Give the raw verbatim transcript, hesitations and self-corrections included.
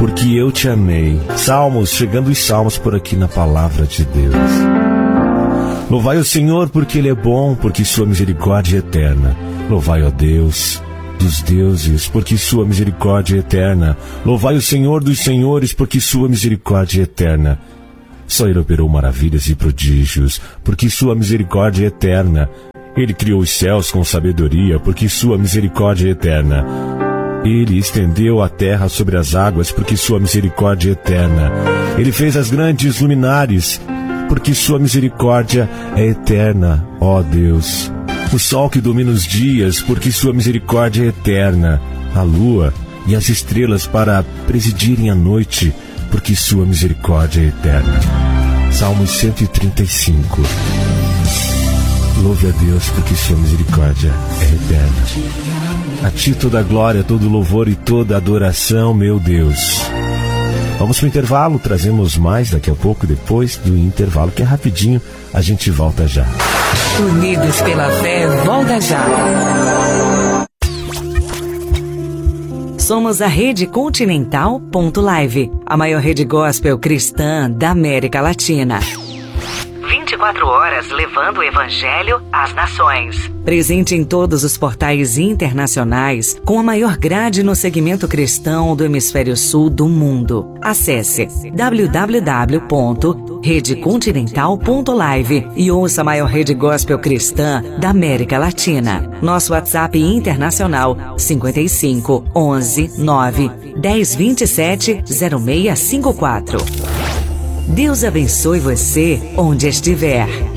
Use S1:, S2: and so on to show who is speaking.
S1: porque eu te amei. Salmos, chegando os salmos por aqui na palavra de Deus. Louvai o Senhor porque Ele é bom, porque sua misericórdia é eterna. Louvai, ó Deus dos deuses, porque sua misericórdia é eterna. Louvai o Senhor dos senhores, porque sua misericórdia é eterna. Só Ele operou maravilhas e prodígios, porque sua misericórdia é eterna. Ele criou os céus com sabedoria, porque sua misericórdia é eterna. Ele estendeu a terra sobre as águas, porque sua misericórdia é eterna. Ele fez as grandes luminares, porque sua misericórdia é eterna, ó Deus. O sol que domina os dias, porque sua misericórdia é eterna. A lua e as estrelas para presidirem a noite, porque sua misericórdia é eterna. Salmos cento e trinta e cinco. Louve a Deus, porque sua misericórdia é eterna. A ti toda a glória, todo louvor e toda adoração, meu Deus. Vamos para o intervalo, trazemos mais daqui a pouco, depois do intervalo, que é rapidinho, a gente volta já.
S2: Unidos pela fé, volta já. Somos a Rede Continental ponto live, a maior rede gospel cristã da América Latina. vinte e quatro horas levando o Evangelho às nações. Presente em todos os portais internacionais, com a maior grade no segmento cristão do hemisfério sul do mundo. Acesse w w w ponto rede continental ponto live e ouça a maior rede gospel cristã da América Latina. Nosso WhatsApp internacional cinquenta e cinco, onze, nove, dez, vinte e sete, zero seis cinco quatro. Deus abençoe você onde estiver.